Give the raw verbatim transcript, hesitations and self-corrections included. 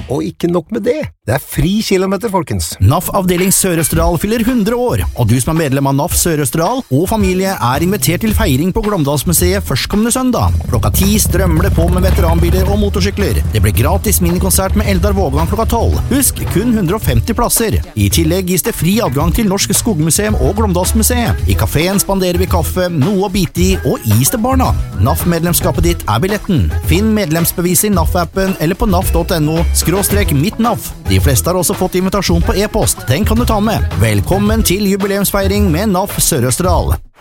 Og ikke nok med det, det er fri kilometer, folkens. N A F avdeling Sør-Østerdal fyller hundre år, og du som er medlem av N A F Sør-Østerdal og familie er invitert til feiring på Glåmdalsmuseet førstkommende søndag. Klokka ti strømmer det på med veteranbiler og motorsykler. Det blir gratis minikonsert med Eldar Vågan klokka tolv. Husk, kun hundre og femti plasser. I tillegg gis det fri adgang til Norsk Skogmuseum og Glåmdalsmuseet. I kaféen spanderer vi kaffe, noe å bite i og is til barna. N A F-medlemskapet ditt er billetten. Finn medlemsbevis i N A F-appen eller på naf punktum no skråstrek mitt N A F. De fleste har også fått invitasjon på e-post. Den kan du ta med. Velkommen til jubileumsfeiring med N A F Sør-Østerdal.